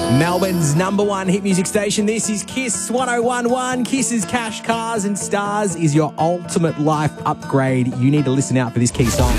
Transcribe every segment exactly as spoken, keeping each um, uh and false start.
Melbourne's number one hit music station. This is Kiss one oh one one. Kiss's Cash, Cars and Stars is your ultimate life upgrade. You need to listen out for this key song.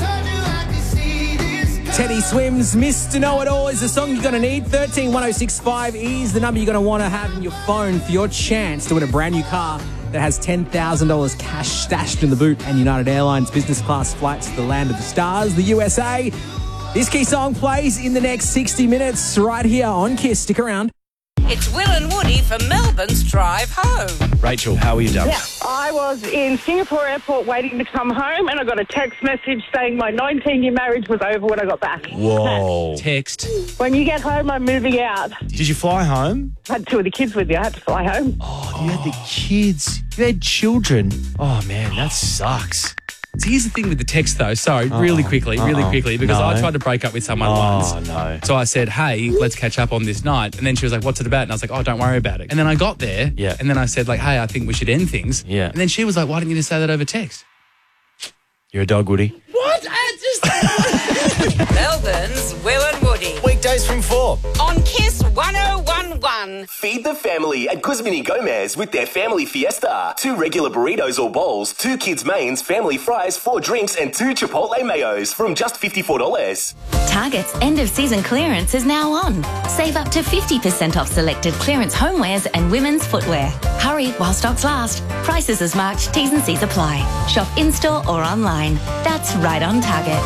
Teddy Swims, Mister Know-It-All is the song you're going to need. one three one oh six five is the number you're going to want to have in your phone for your chance to win a brand new car that has ten thousand dollars cash stashed in the boot and United Airlines business class flights to the land of the stars, the U S A. This key song plays in the next sixty minutes right here on Kiss. Stick around. It's Will and Woody for Melbourne's Drive Home. Rachel, how are you, darling? Yeah, I was in Singapore airport waiting to come home and I got a text message saying my nineteen-year marriage was over when I got back. Whoa. Text. When you get home, I'm moving out. Did you fly home? I had two of the kids with you. I had to fly home. Oh, you had the kids. You had children. Oh, man, that sucks. So here's the thing with the text, though. Sorry, Oh, really quickly, really uh-oh. quickly, because No. I tried to break up with someone Oh, once. no. So I said, hey, let's catch up on this night. And then she was like, what's it about? And I was like, oh, don't worry about it. And then I got there. Yeah. And then I said, like, hey, I think we should end things. Yeah. And then she was like, why didn't you just say that over text? You're a dog, Woody. What? I just... Melbourne's Will and Woody Weekdays from four. on Kiss one oh one one. Feed the family at Guzmini Gomez with their family fiesta. Two regular burritos or bowls, two kids' mains, family fries, four drinks, and two Chipotle mayos from just fifty-four dollars. Target's end-of-season clearance is now on. Save up to fifty percent off selected clearance homewares and women's footwear. Hurry while stocks last. Prices as marked, T's and C's apply. Shop in-store or online. That's right on Target.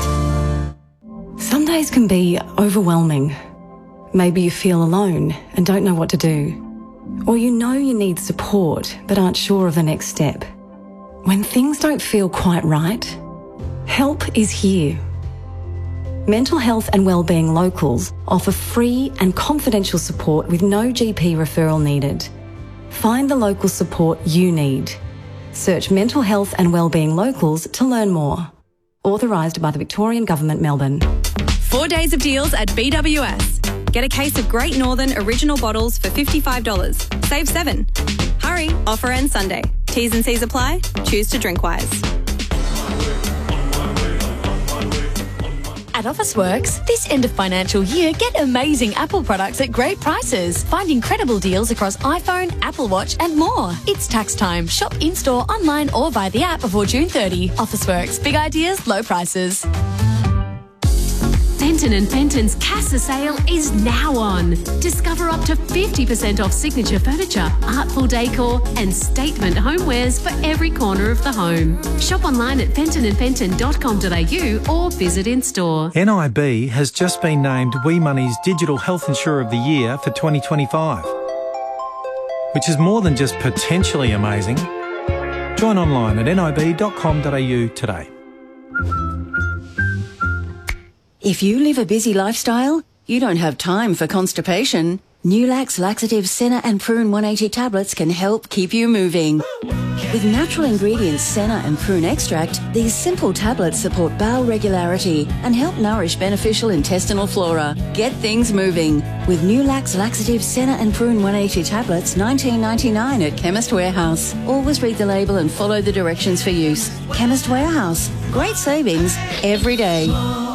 Some days can be overwhelming. Maybe you feel alone and don't know what to do. Or you know you need support but aren't sure of the next step. When things don't feel quite right, help is here. Mental Health and Wellbeing Locals offer free and confidential support with no G P referral needed. Find the local support you need. Search Mental Health and Wellbeing Locals to learn more. Authorised by the Victorian Government, Melbourne. Four days of deals at B W S. Get a case of Great Northern original bottles for fifty-five dollars. Save seven. Hurry, offer ends Sunday. T's and C's apply. Choose to drink wise. At Officeworks, this end of financial year, get amazing Apple products at great prices. Find incredible deals across iPhone, Apple Watch and more. It's tax time. Shop in-store, online or via the app before June thirtieth. Officeworks. Big ideas, low prices. Fenton and Fenton's Casa sale is now on. Discover up to fifty percent off signature furniture, artful decor and statement homewares for every corner of the home. Shop online at fenton and fenton dot com dot a u or visit in store. N I B has just been named WeMoney's Digital Health Insurer of the Year for twenty twenty-five, which is more than just potentially amazing. Join online at nib dot com dot a u today. If you live a busy lifestyle, you don't have time for constipation. Nulax Laxative Senna and Prune one eighty tablets can help keep you moving. With natural ingredients Senna and Prune extract, these simple tablets support bowel regularity and help nourish beneficial intestinal flora. Get things moving with Nulax Laxative Senna and Prune one eighty tablets, nineteen ninety-nine at Chemist Warehouse. Always read the label and follow the directions for use. Chemist Warehouse. Great savings every day.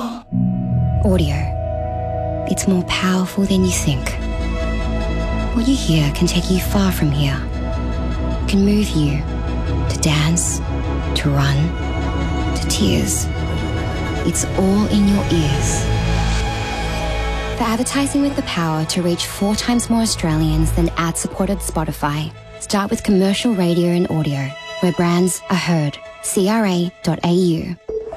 Audio. It's more powerful than you think. What you hear can take you far from here. Can move you to dance, to run, to tears. It's all in your ears. For advertising with the power to reach four times more Australians than ad-supported Spotify, start with commercial radio and audio, where brands are heard. C R A dot A U.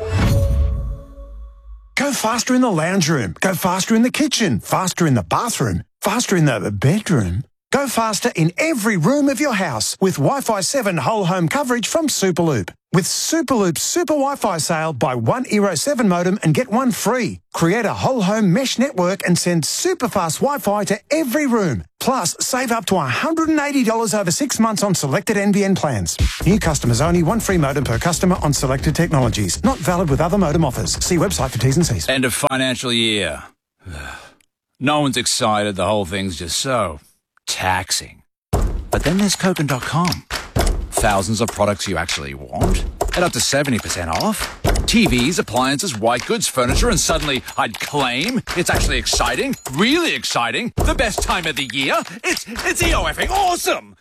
Go faster in the lounge room. Go faster in the kitchen. Faster in the bathroom. Faster in the bedroom. Go faster in every room of your house with Wi-Fi seven whole home coverage from Superloop. With Superloop's Super Wi-Fi sale, buy one Eero seven modem and get one free. Create a whole home mesh network and send super fast Wi-Fi to every room. Plus, save up to one hundred eighty dollars over six months on selected N B N plans. New customers only, one free modem per customer on selected technologies. Not valid with other modem offers. See website for T's and C's. End of financial year. No one's excited. The whole thing's just so taxing. But then there's Kogan dot com. Thousands of products you actually want at up to seventy percent off. T Vs, appliances, white goods, furniture, and suddenly I'd claim it's actually exciting, really exciting, the best time of the year. It's it's EOFing awesome.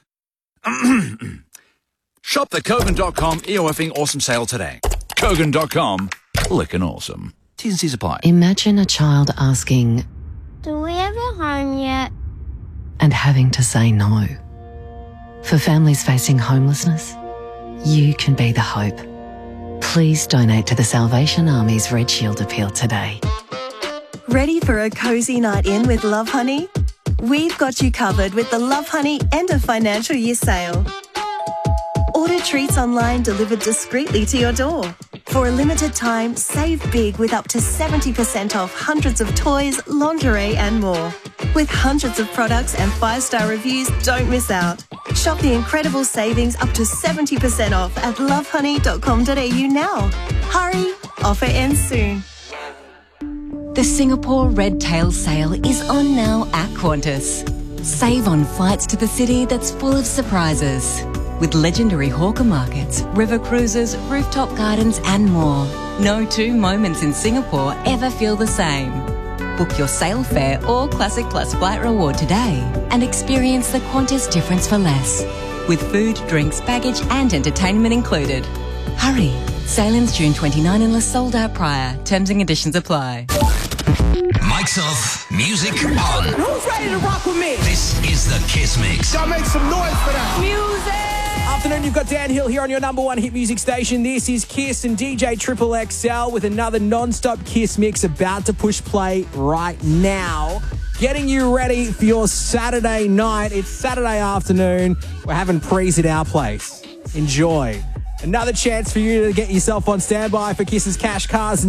Shop the Kogan dot com EOFing awesome sale today. Kogan dot com, lickin' awesome. T's and C's apply. Imagine a child asking, "Do we have a home yet?" and having to say no. For families facing homelessness, you can be the hope. Please donate to the Salvation Army's Red Shield appeal today. Ready for a cozy night in with Love Honey? We've got you covered with the Love Honey end of financial year sale. Order treats online delivered discreetly to your door. For a limited time, save big with up to seventy percent off hundreds of toys, lingerie and more. With hundreds of products and five-star reviews, don't miss out. Shop the incredible savings up to seventy percent off at love honey dot com dot a u now. Hurry, offer ends soon. The Singapore Red Tail Sale is on now at Qantas. Save on flights to the city that's full of surprises. With legendary hawker markets, river cruises, rooftop gardens and more. No two moments in Singapore ever feel the same. Book your sale fare or Classic Plus flight reward today and experience the Qantas difference for less. With food, drinks, baggage and entertainment included. Hurry! Sale ends June twenty-ninth unless sold out prior. Terms and conditions apply. Mics off, music on. Who's ready to rock with me? This is the Kiss Mix. Y'all make some noise for that. Music! Afternoon, you've got Dan Hill here on your number one hit music station. This is Kiss and D J Triple X L with another non-stop Kiss mix about to push play right now. Getting you ready for your Saturday night. It's Saturday afternoon. We're having prees at our place. Enjoy. Another chance for you to get yourself on standby for Kiss's Cash, Cars and